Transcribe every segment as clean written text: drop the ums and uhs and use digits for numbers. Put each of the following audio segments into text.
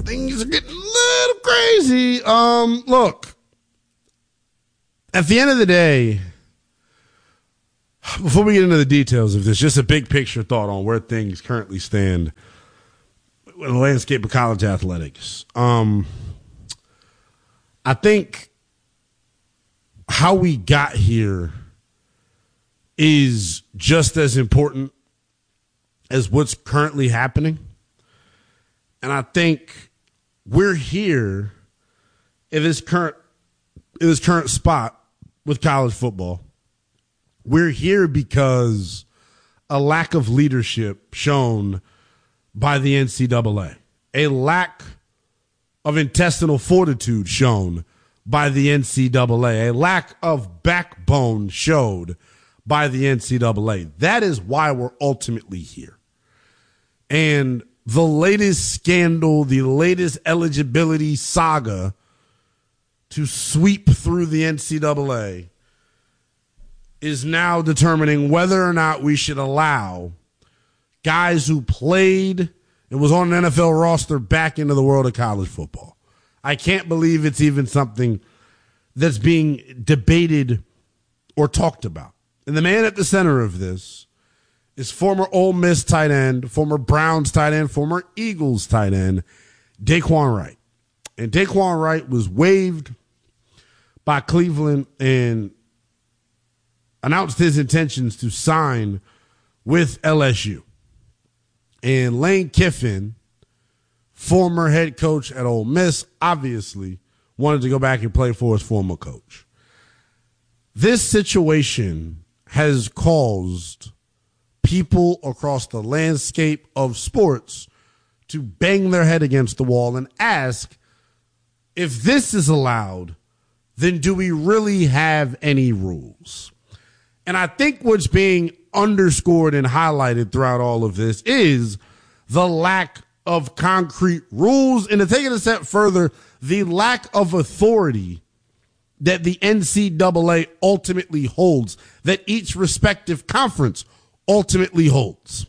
things are getting a little crazy. Look, at the end of the day, before we get into the details of this, just a big picture thought on where things currently stand in the landscape of college athletics. I think how we got here is just as important as what's currently happening. And I think we're here in this current spot with college football. We're here because a lack of leadership shown by the NCAA, a lack of intestinal fortitude shown by the NCAA, a lack of backbone showed by the NCAA. That is why we're ultimately here. And the latest scandal, the latest eligibility saga to sweep through the NCAA is now determining whether or not we should allow guys who played and was on an NFL roster back into the world of college football. I can't believe it's even something that's being debated or talked about. And the man at the center of this is former Ole Miss tight end, former Browns tight end, former Eagles tight end, Daquan Wright. And Daquan Wright was waived by Cleveland and announced his intentions to sign with LSU. And Lane Kiffin, former head coach at Ole Miss, obviously wanted to go back and play for his former coach. This situation has caused people across the landscape of sports to bang their head against the wall and ask, if this is allowed, then do we really have any rules? And I think what's being underscored and highlighted throughout all of this is the lack of concrete rules, and to take it a step further, the lack of authority that the NCAA ultimately holds, that each respective conference ultimately holds.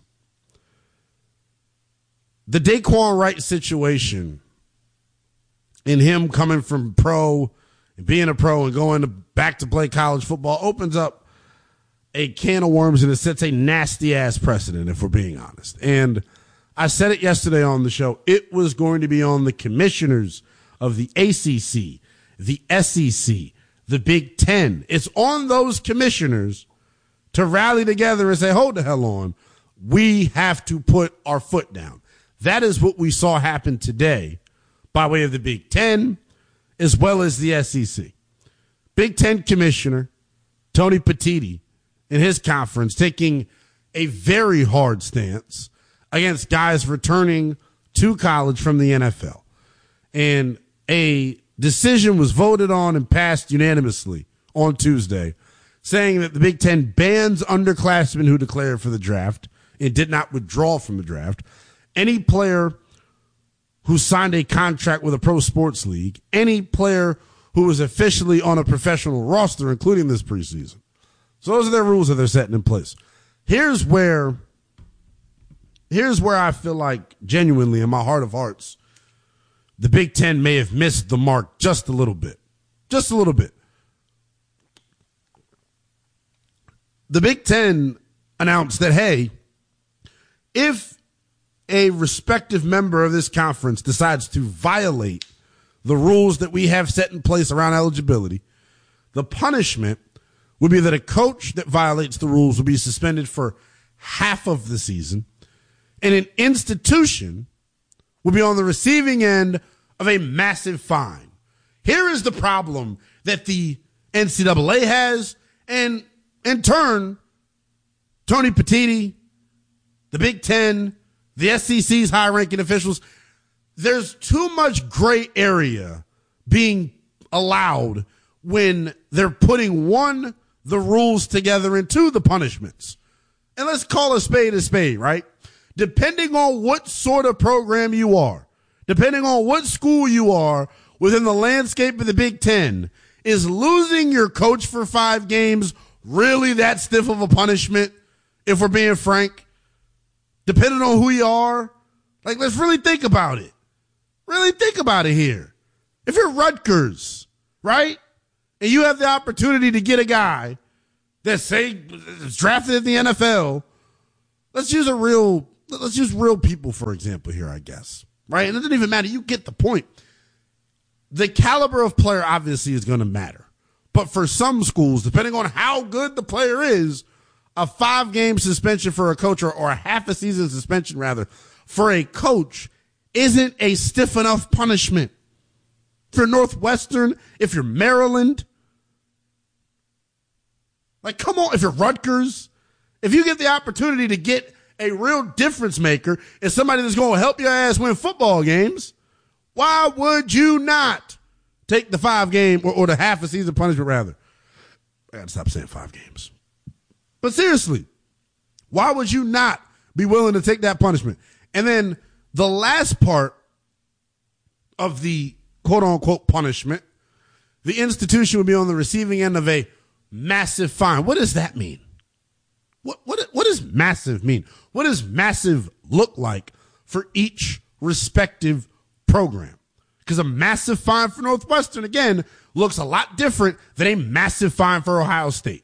The Daquan Wright situation, in him coming from pro and being a pro and going back to play college football, opens up a can of worms, and it sets a nasty-ass precedent, if we're being honest. And I said it yesterday on the show. It was going to be on the commissioners of the ACC, the SEC, the Big Ten. It's on those commissioners to rally together and say, hold the hell on. We have to put our foot down. That is what we saw happen today by way of the Big Ten as well as the SEC. Big Ten Commissioner Tony Petitti in his conference taking a very hard stance against guys returning to college from the NFL. And a decision was voted on and passed unanimously on Tuesday, saying that the Big Ten bans underclassmen who declared for the draft and did not withdraw from the draft, any player who signed a contract with a pro sports league, any player who was officially on a professional roster, including this preseason. So those are their rules that they're setting in place. Here's where I feel like, genuinely, in my heart of hearts, the Big Ten may have missed the mark just a little bit. Just a little bit. The Big Ten announced that, hey, if a respective member of this conference decides to violate the rules that we have set in place around eligibility, the punishment would be that a coach that violates the rules will be suspended for half of the season, and an institution will be on the receiving end of a massive fine. Here is the problem that the NCAA has, and in turn, Tony Petitti, the Big Ten, the SEC's high-ranking officials, there's too much gray area being allowed when they're putting, one, the rules together, and two, the punishments. And let's call a spade, right? Depending on what sort of program you are, depending on what school you are within the landscape of the Big Ten, is losing your coach for 5 games really that stiff of a punishment, if we're being frank? Depending on who you are? Like, let's really think about it. Really think about it here. If you're Rutgers, right, and you have the opportunity to get a guy that say is drafted in the NFL, let's use real people for example here, I guess, right? And it doesn't even matter. You get the point. The caliber of player obviously is going to matter, but for some schools, depending on how good the player is, a 5-game suspension for a coach or a half a season suspension rather for a coach isn't a stiff enough punishment. If you're Northwestern, if you're Maryland, like, come on, if you're Rutgers, if you get the opportunity to get a real difference maker and somebody that's going to help your ass win football games, why would you not take the 5-game or the half a season punishment rather? I got to stop saying 5 games. But seriously, why would you not be willing to take that punishment? And then the last part of the quote-unquote punishment, the institution would be on the receiving end of a massive fine. What does that mean? What does massive mean? What does massive look like for each respective program? Because a massive fine for Northwestern, again, looks a lot different than a massive fine for Ohio State.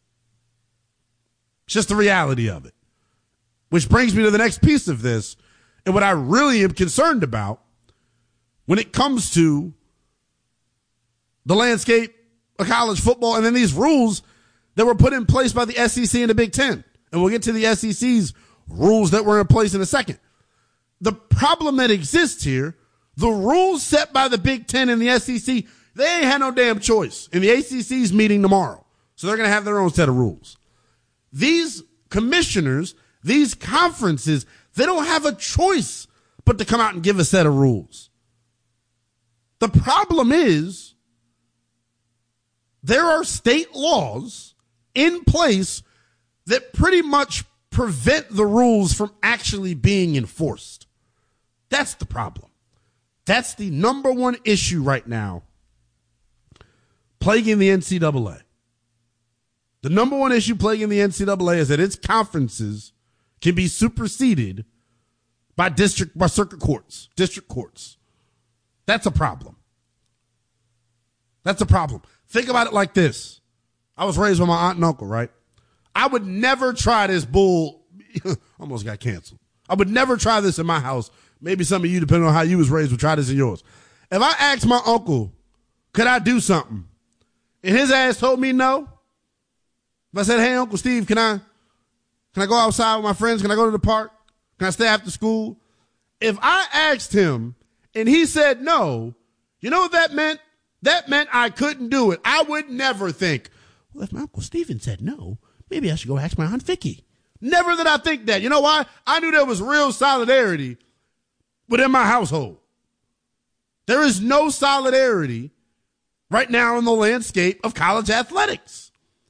It's just the reality of it. Which brings me to the next piece of this, and what I really am concerned about when it comes to the landscape of college football and then these rules that were put in place by the SEC and the Big Ten. And we'll get to the SEC's rules that were in place in a second. The problem that exists here, the rules set by the Big Ten and the SEC, they ain't had no damn choice. And the ACC's meeting tomorrow. So they're going to have their own set of rules. These commissioners, these conferences, they don't have a choice but to come out and give a set of rules. The problem is there are state laws in place that pretty much prevent the rules from actually being enforced. That's the problem. That's the number one issue right now plaguing the NCAA. The number one issue plaguing the NCAA is that its conferences can be superseded by circuit courts, district courts. That's a problem. That's a problem. Think about it like this. I was raised with my aunt and uncle, right? I would never try this bull. Almost got canceled. I would never try this in my house. Maybe some of you, depending on how you was raised, would try this in yours. If I asked my uncle, could I do something? And his ass told me no. If I said, hey, Uncle Steve, can I go outside with my friends? Can I go to the park? Can I stay after school? If I asked him and he said no, you know what that meant? That meant I couldn't do it. I would never think, well, if my Uncle Steven said no, maybe I should go ask my Aunt Vicky. Never did I think that. You know why? I knew there was real solidarity within my household. There is no solidarity right now in the landscape of college athletics.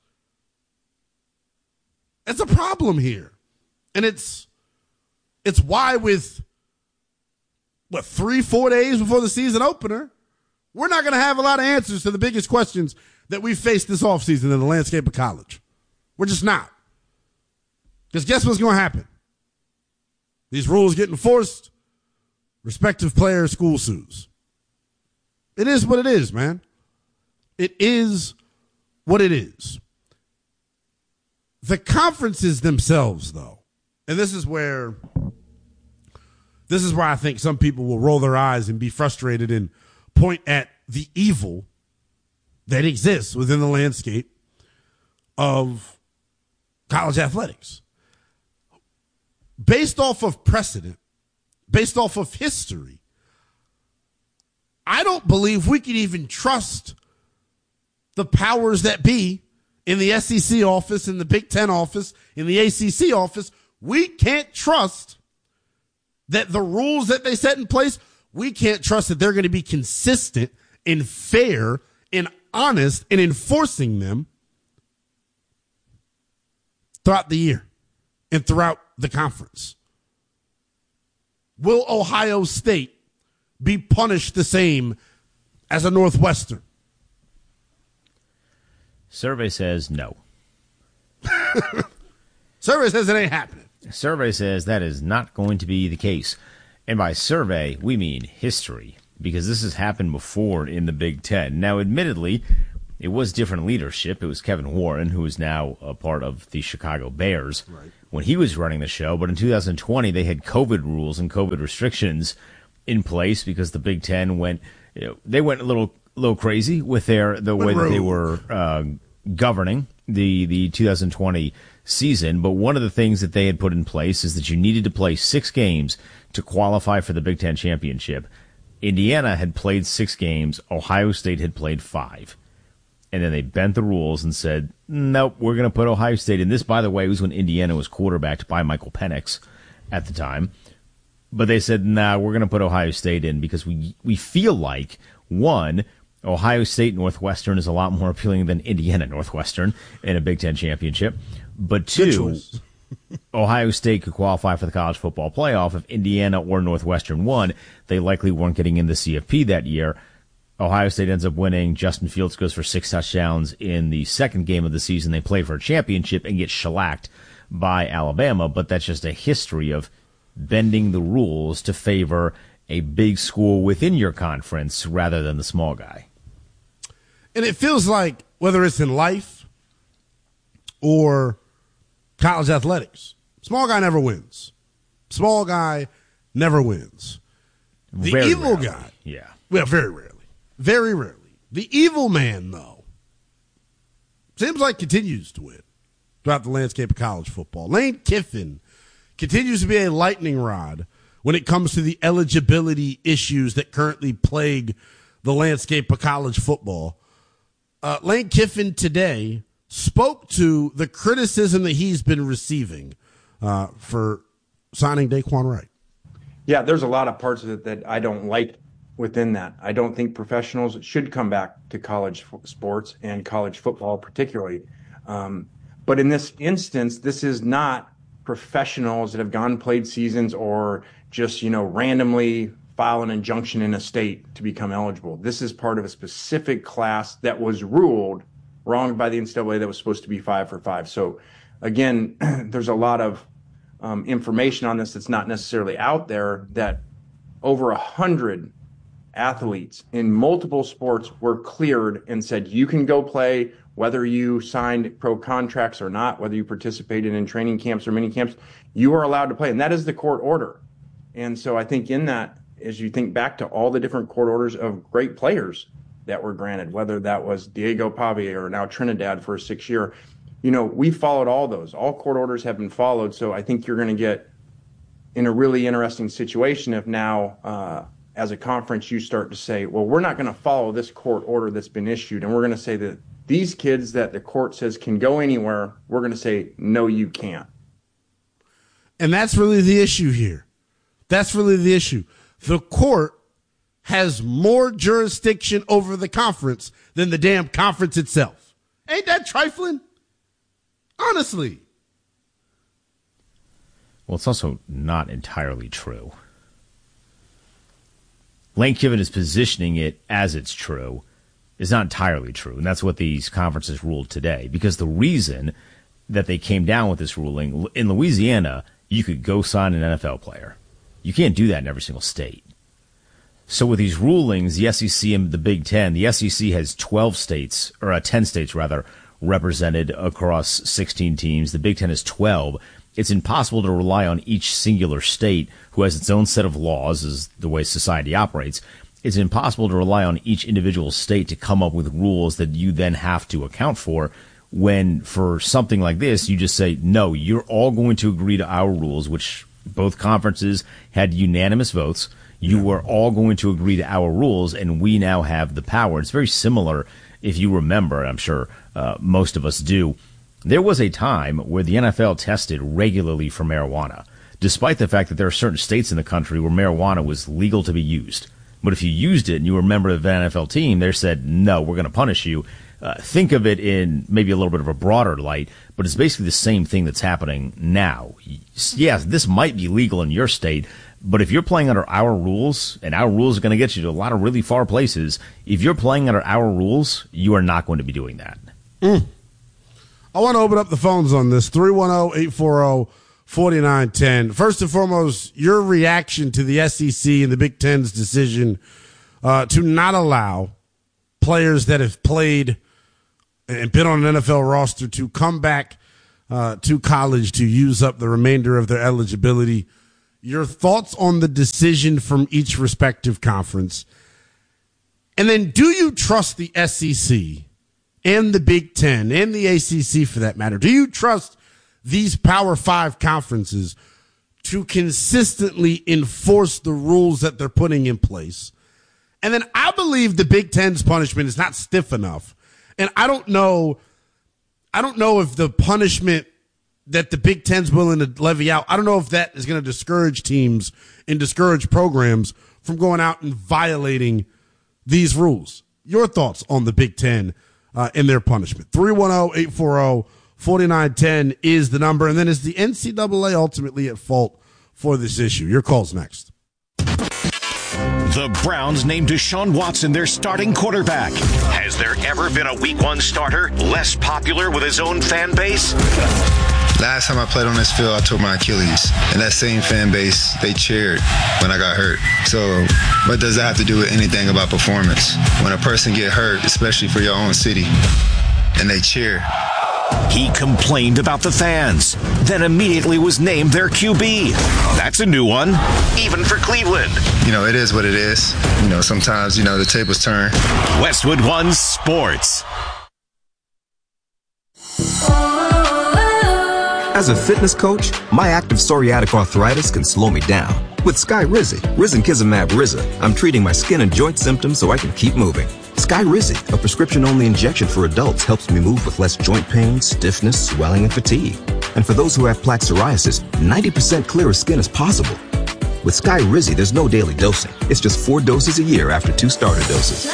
It's a problem here. And it's why with, 3-4 days before the season opener, we're not going to have a lot of answers to the biggest questions that we faced this offseason in the landscape of college. We're just not. Because guess what's going to happen? These rules get enforced, respective player school sues. It is what it is, man. It is what it is. The conferences themselves, though, and this is where I think some people will roll their eyes and be frustrated and point at the evil that exists within the landscape of college athletics. Based off of precedent, based off of history, I don't believe we can even trust the powers that be in the SEC office, in the Big Ten office, in the ACC office. We can't trust that the rules that they set in place, we can't trust that they're going to be consistent and fair and honest in enforcing them throughout the year and throughout the conference. Will Ohio State be punished the same as a Northwestern? Survey says no. Survey says it ain't happening. Survey says that is not going to be the case. And by survey, we mean history, because this has happened before in the Big Ten. Now, admittedly, it was different leadership. It was Kevin Warren, who is now a part of the Chicago Bears, when he was running the show. But in 2020, they had COVID rules and COVID restrictions in place because the Big Ten went a little crazy with the way that they were governing the 2020 season. But one of the things that they had put in place is that you needed to play 6 games to qualify for the Big Ten championship. Indiana had played 6 games. Ohio State had played 5. And then they bent the rules and said, nope, we're going to put Ohio State in. This, by the way, was when Indiana was quarterbacked by Michael Penix at the time. But they said, nah, we're going to put Ohio State in because we feel like, one, Ohio State Northwestern is a lot more appealing than Indiana Northwestern in a Big Ten championship. But 2, Ohio State could qualify for the college football playoff. If Indiana or Northwestern won, they likely weren't getting in the CFP that year. Ohio State ends up winning. Justin Fields goes for 6 touchdowns in the second game of the season. They play for a championship and get shellacked by Alabama, but that's just a history of bending the rules to favor a big school within your conference rather than the small guy. And it feels like, whether it's in life or college athletics, small guy never wins. Small guy never wins. The Very evil rarely. guy. Yeah. Well, very rarely. Very rarely. The evil man, though, seems like continues to win throughout the landscape of college football. Lane Kiffin continues to be a lightning rod when it comes to the eligibility issues that currently plague the landscape of college football. Lane Kiffin today spoke to the criticism that he's been receiving for signing Daquan Wright. Yeah, there's a lot of parts of it that I don't like within that. I don't think professionals should come back to college sports and college football particularly. But in this instance, this is not professionals that have gone played seasons or just, randomly file an injunction in a state to become eligible. This is part of a specific class that was ruled wrong by the NCAA that was supposed to be 5 for 5. So again, there's a lot of information on this that's not necessarily out there, that over 100 athletes in multiple sports were cleared and said, you can go play, whether you signed pro contracts or not, whether you participated in training camps or mini camps, you are allowed to play. And that is the court order. And so I think in that, as you think back to all the different court orders of great players that were granted, whether that was Diego Pavia or now Trinidad for a 6-year, we followed all those. All court orders have been followed. So I think you're going to get in a really interesting situation if now, as a conference, you start to say, well, we're not going to follow this court order that's been issued. And we're going to say that these kids that the court says can go anywhere, we're going to say, no, you can't. And that's really the issue here. That's really the issue. The court has more jurisdiction over the conference than the damn conference itself. Ain't that trifling? Honestly. Well, it's also not entirely true. Lane Kiffin is positioning it as it's true. It's not entirely true, and that's what these conferences ruled today. Because the reason that they came down with this ruling, in Louisiana, you could go sign an NFL player. You can't do that in every single state. So with these rulings, the SEC and the Big Ten, the SEC has 10 states represented across 16 teams. The Big Ten has 12. It's impossible to rely on each singular state who has its own set of laws, is the way society operates. It's impossible to rely on each individual state to come up with rules that you then have to account for, when for something like this, you just say, no, you're all going to agree to our rules, which both conferences had unanimous votes. You are all going to agree to our rules, and we now have the power. It's very similar, if you remember, I'm sure most of us do. There was a time where the NFL tested regularly for marijuana, despite the fact that there are certain states in the country where marijuana was legal to be used. But if you used it and you were a member of an NFL team, they said, no, we're going to punish you. Think of it in maybe a little bit of a broader light, but it's basically the same thing that's happening now. Yes, this might be legal in your state, but if you're playing under our rules, and our rules are going to get you to a lot of really far places, if you're playing under our rules, you are not going to be doing that. I want to open up the phones on this, 310-840-4227. 49-10. First and foremost, your reaction to the SEC and the Big Ten's decision to not allow players that have played and been on an NFL roster to come back to college to use up the remainder of their eligibility. Your thoughts on the decision from each respective conference. And then, do you trust the SEC and the Big Ten and the ACC for that matter? Do you trust these Power 5 conferences to consistently enforce the rules that they're putting in place? And then I believe the Big Ten's punishment is not stiff enough. And I don't know if the punishment that the Big Ten's willing to levy out, I don't know if that is going to discourage teams and discourage programs from going out and violating these rules. Your thoughts on the Big Ten and their punishment? 310-840-4910 is the number. And then is the NCAA ultimately at fault for this issue? Your call's next. The Browns named Deshaun Watson their starting quarterback. Has there ever been a Week 1 starter less popular with his own fan base? Last time I played on this field, I tore my Achilles. And that same fan base, they cheered when I got hurt. So what does that have to do with anything about performance? When a person get hurt, especially for your own city, and they cheer. He complained about the fans, then immediately was named their QB. That's a new one, even for Cleveland. It is what it is. Sometimes, the tables turn. Westwood One Sports. As a fitness coach, my active psoriatic arthritis can slow me down. With Skyrizi, Risankizumab Riza, I'm treating my skin and joint symptoms so I can keep moving. Skyrizi, a prescription-only injection for adults, helps me move with less joint pain, stiffness, swelling, and fatigue. And for those who have plaque psoriasis, 90% clearer skin is possible. With Skyrizi, there's no daily dosing. It's just 4 doses a year after 2 starter doses.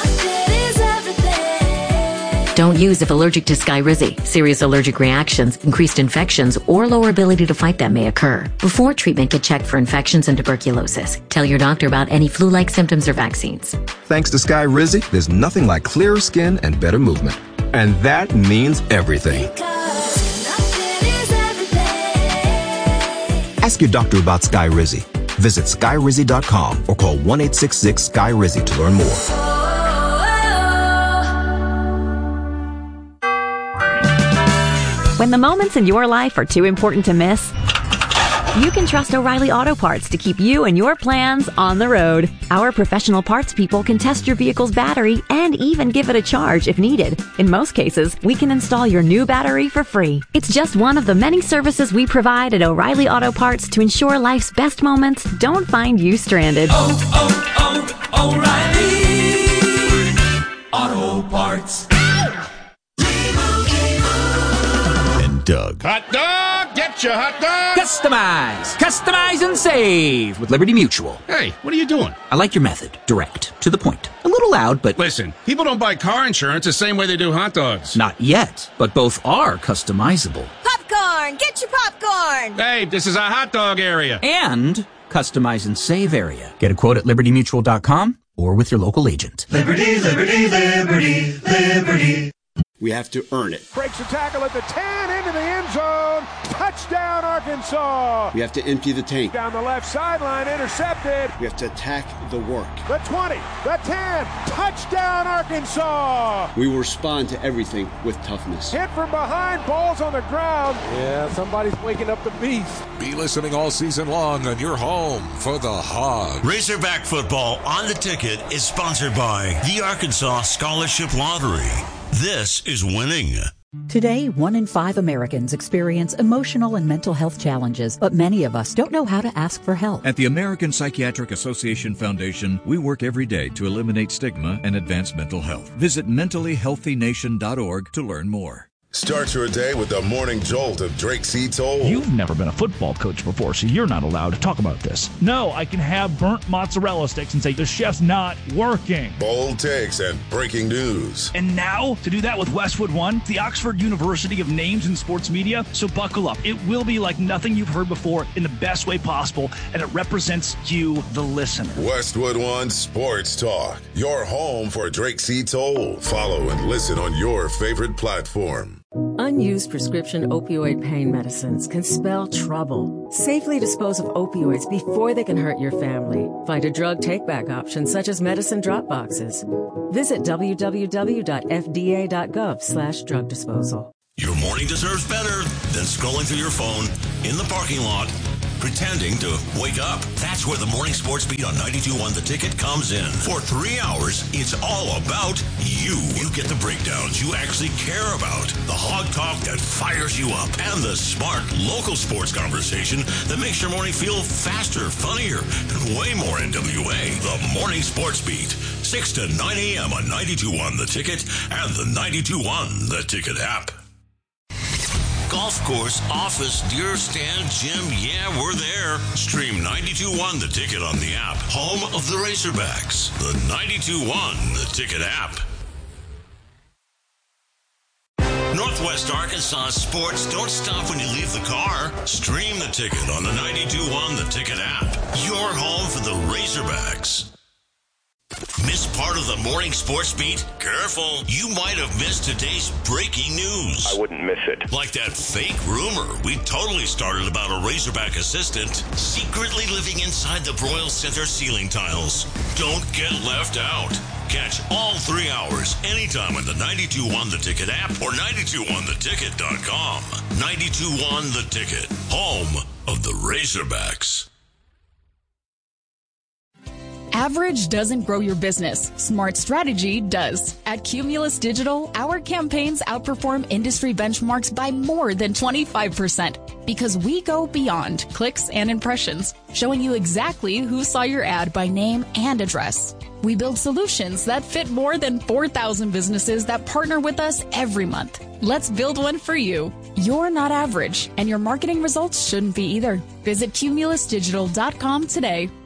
Don't use if allergic to Skyrizi. Serious allergic reactions, increased infections, or lower ability to fight them may occur. Before treatment, get checked for infections and tuberculosis. Tell your doctor about any flu-like symptoms or vaccines. Thanks to Skyrizi, there's nothing like clearer skin and better movement. And that means everything. Ask your doctor about Skyrizi. Visit Skyrizi.com or call 1-866-SKY-RIZI to learn more. When the moments in your life are too important to miss, you can trust O'Reilly Auto Parts to keep you and your plans on the road. Our professional parts people can test your vehicle's battery and even give it a charge if needed. In most cases, we can install your new battery for free. It's just one of the many services we provide at O'Reilly Auto Parts to ensure life's best moments don't find you stranded. O'Reilly Auto Parts. Doug. Hot dog! Get your hot dog! Customize and save with Liberty Mutual. Hey, what are you doing? I like your method. Direct. To the point. A little loud, but... Listen, people don't buy car insurance the same way they do hot dogs. Not yet, but both are customizable. Popcorn! Get your popcorn! Hey, this is a hot dog area. And customize and save area. Get a quote at libertymutual.com or with your local agent. Liberty, liberty, liberty, liberty. We have to earn it. Breaks a tackle at the 10, into the end zone. Touchdown, Arkansas. We have to empty the tank. Down the left sideline, intercepted. We have to attack the work. The 20, the 10, touchdown, Arkansas. We will respond to everything with toughness. Hit from behind, balls on the ground. Yeah, somebody's waking up the beast. Be listening all season long on your home for the Hog. Razorback football on the ticket is sponsored by the Arkansas Scholarship Lottery. This is winning. Today, 1 in 5 Americans experience emotional and mental health challenges, but many of us don't know how to ask for help. At the American Psychiatric Association Foundation, we work every day to eliminate stigma and advance mental health. Visit mentallyhealthynation.org to learn more. Start your day with the morning jolt of Drake C. Toll. You've never been a football coach before, so you're not allowed to talk about this. No, I can have burnt mozzarella sticks and say the chef's not working. Bold takes and breaking news. And now, to do that with Westwood One, the Oxford University of Names in Sports Media, so buckle up. It will be like nothing you've heard before in the best way possible, and it represents you, the listener. Westwood One Sports Talk, your home for Drake C. Toll. Follow and listen on your favorite platform. Unused prescription opioid pain medicines can spell trouble. Safely dispose of opioids before they can hurt your family. Find a drug take-back option such as medicine drop boxes. Visit www.fda.gov/drug disposal. Your morning deserves better than scrolling through your phone in the parking lot, pretending to wake up. That's where the Morning Sports Beat on 92.1 The Ticket comes in. For 3 hours, it's all about you. You get the breakdowns you actually care about, the hog talk that fires you up, and the smart local sports conversation that makes your morning feel faster, funnier, and way more NWA. The Morning Sports Beat, 6 to 9 a.m. on 92.1 The Ticket and the 92.1 The Ticket app. Golf course, office, deer stand, gym, yeah, we're there. Stream 92.1 The Ticket on the app. Home of the Razorbacks. The 92.1 The Ticket app. Northwest Arkansas sports don't stop when you leave the car. Stream The Ticket on the 92.1 The Ticket app. Your home for the Razorbacks. Miss part of the Morning Sports Beat? Careful, you might have missed today's breaking news. I wouldn't miss it. Like that fake rumor we totally started about a Razorback assistant secretly living inside the Broyles Center ceiling tiles. Don't get left out. Catch all 3 hours anytime on the 92.1 The Ticket app or 921theticket.com. 92.1 The Ticket, home of the Razorbacks. Average doesn't grow your business. Smart strategy does. At Cumulus Digital, our campaigns outperform industry benchmarks by more than 25% because we go beyond clicks and impressions, showing you exactly who saw your ad by name and address. We build solutions that fit more than 4,000 businesses that partner with us every month. Let's build one for you. You're not average, and your marketing results shouldn't be either. Visit cumulusdigital.com today